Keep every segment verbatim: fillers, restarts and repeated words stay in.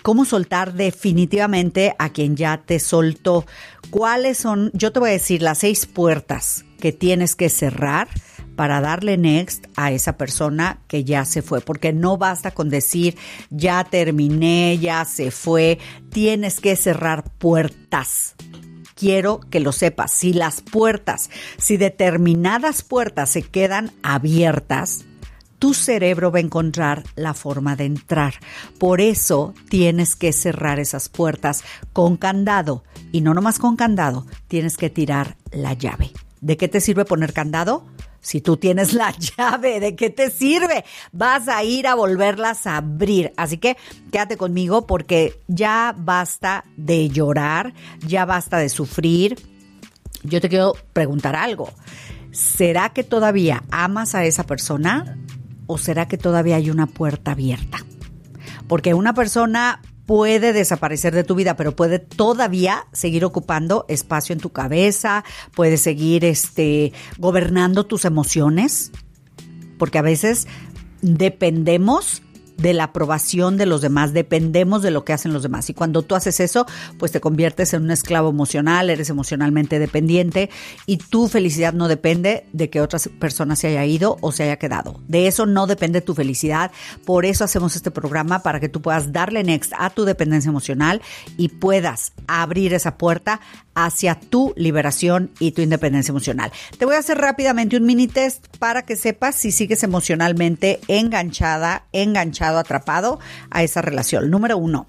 cómo soltar definitivamente a quien ya te soltó. ¿Cuáles son? Yo te voy a decir las seis puertas que tienes que cerrar para darle next a esa persona que ya se fue, porque no basta con decir ya terminé, ya se fue, tienes que cerrar puertas. Quiero que lo sepas, si las puertas, si determinadas puertas se quedan abiertas, tu cerebro va a encontrar la forma de entrar. Por eso tienes que cerrar esas puertas con candado, y no nomás con candado, tienes que tirar la llave. ¿De qué te sirve poner candado? Si tú tienes la llave, ¿de qué te sirve? Vas a ir a volverlas a abrir. Así que quédate conmigo porque ya basta de llorar, ya basta de sufrir. Yo te quiero preguntar algo. ¿Será que todavía amas a esa persona o será que todavía hay una puerta abierta? Porque una persona puede desaparecer de tu vida, pero puede todavía seguir ocupando espacio en tu cabeza, puede seguir este, gobernando tus emociones, porque a veces dependemos de la aprobación de los demás, dependemos de lo que hacen los demás. Y cuando tú haces eso, pues te conviertes en un esclavo emocional, eres emocionalmente dependiente y tu felicidad no depende de que otra persona se haya ido o se haya quedado. De eso no depende tu felicidad. Por eso hacemos este programa, para que tú puedas darle next a tu dependencia emocional y puedas abrir esa puerta hacia tu liberación y tu independencia emocional. Te voy a hacer rápidamente un mini test para que sepas si sigues emocionalmente enganchada, enganchado, atrapado a esa relación. Número uno,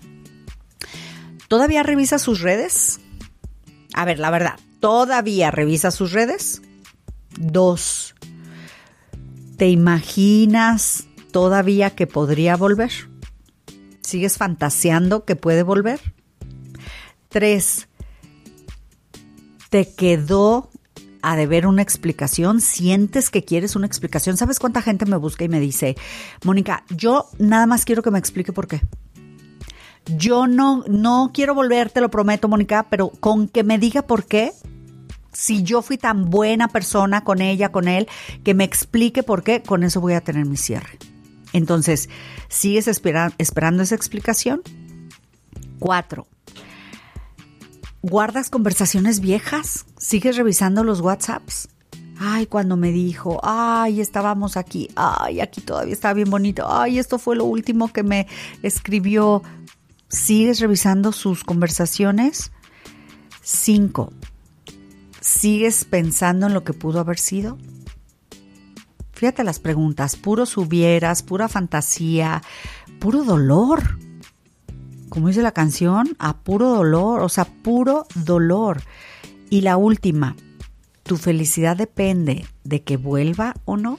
¿todavía revisas sus redes? A ver, la verdad, ¿todavía revisas sus redes? Dos, ¿te imaginas todavía que podría volver? ¿Sigues fantaseando que puede volver? Tres, ¿te quedó a deber una explicación? ¿Sientes que quieres una explicación? ¿Sabes cuánta gente me busca y me dice, Mónica, yo nada más quiero que me explique por qué? Yo no, no quiero volver, te lo prometo, Mónica, pero con que me diga por qué, si yo fui tan buena persona con ella, con él, que me explique por qué, con eso voy a tener mi cierre. Entonces, ¿sigues espera, esperando esa explicación? Cuatro, ¿guardas conversaciones viejas? ¿Sigues revisando los WhatsApps? Ay, cuando me dijo, ay, estábamos aquí, ay, aquí todavía estaba bien bonito, ay, esto fue lo último que me escribió. ¿Sigues revisando sus conversaciones? Cinco, ¿sigues pensando en lo que pudo haber sido? Fíjate las preguntas, puros hubieras, pura fantasía, puro dolor. Como dice la canción, a puro dolor, o sea, puro dolor. Y la última, ¿tu felicidad depende de que vuelva o no?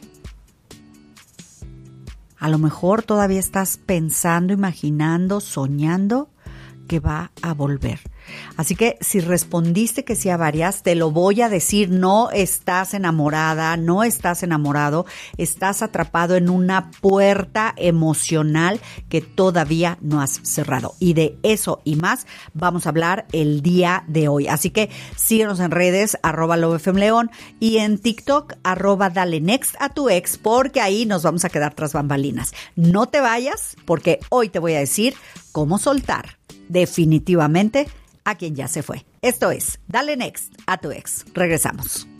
A lo mejor todavía estás pensando, imaginando, soñando que va a volver. Así que si respondiste que sí a varias, te lo voy a decir, no estás enamorada, no estás enamorado, estás atrapado en una puerta emocional que todavía no has cerrado. Y de eso y más vamos a hablar el día de hoy. Así que síguenos en redes, arroba lovefmleón, y en TikTok, arroba dale next a tu ex, porque ahí nos vamos a quedar tras bambalinas. No te vayas, porque hoy te voy a decir cómo soltar definitivamente a quien ya se fue. Esto es Dale Next a tu ex. Regresamos.